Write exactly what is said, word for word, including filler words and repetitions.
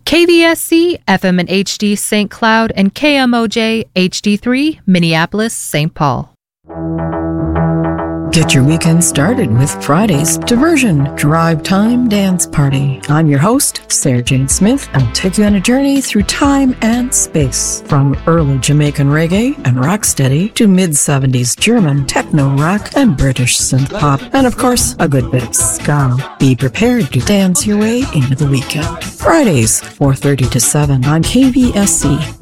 K V S C, F M and H D Saint Cloud, and K M O J, H D three, Minneapolis, Saint Paul. Get your weekend started with Friday's Diversion Drive Time Dance Party. I'm your host, Sarah Jane Smith, and I'll take you on a journey through time and space. From early Jamaican reggae and rocksteady to mid-seventies German techno rock and British synth pop, and of course, a good bit of ska. Be prepared to dance your way into the weekend. Fridays, four thirty to seven on K V S C.